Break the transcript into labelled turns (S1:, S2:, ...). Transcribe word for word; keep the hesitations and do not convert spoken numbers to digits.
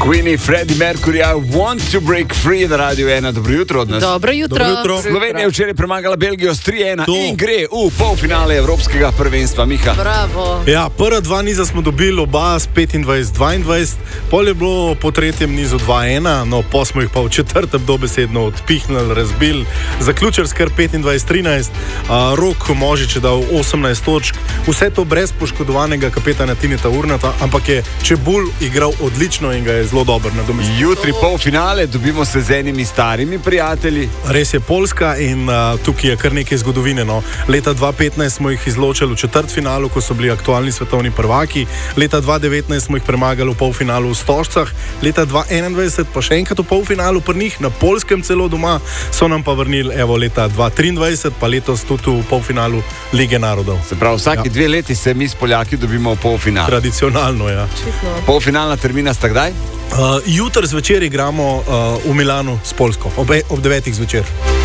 S1: Queenie, Freddie Mercury, I want to break free na Radio ena. Dobro jutro od nas.
S2: Dobro jutro.
S3: Dobro jutro.
S1: Slovenija je včeraj premagala Belgijo s tri ena in gre v polfinale Evropskega prvenstva. Miha.
S2: Bravo.
S3: Ja, prva dva niza smo dobili oba s petindvajset dvaindvajset, pol je bilo po tretjem nizu dva ena, no po smo jih pa v četrtem dobesedno odpihnili, razbili, zaključili skar petindvajset trinajst, uh, Rok Možič je dal osemnajst točk, vse to brez poškodovanega kapetana Tineta Urnata, ampak je Čebulj igral odlično in ga je zelo dobro nadomestil.
S1: Jutri polfinale, dobimo se z enimi starimi prijatelji.
S3: Res je Poljska in uh, tukaj je kar nekaj zgodovine. No. Leta dva petnajst smo jih izločili v četrtfinalu, ko so bili aktualni svetovni prvaki. Leta dva devetnajst smo jih premagali v polfinalu v Stožcah. Leta dva enaindvajset pa še enkrat v polfinalu pri njih, na Poljskem celo doma, so nam pa vrnili evo leta dva triindvajset, pa letos tudi v polfinalu Lige narodov.
S1: Se pravi, vsaki
S3: Ja.
S1: dve leti se mi s Poljaki dobimo v polfinalu.
S3: Tradicionalno, ja.
S1: Polfinalna termina sta kdaj?
S3: Uh, jutri zvečer igramo uh, v Milanu s Poljsko, ob, ob devetih zvečer.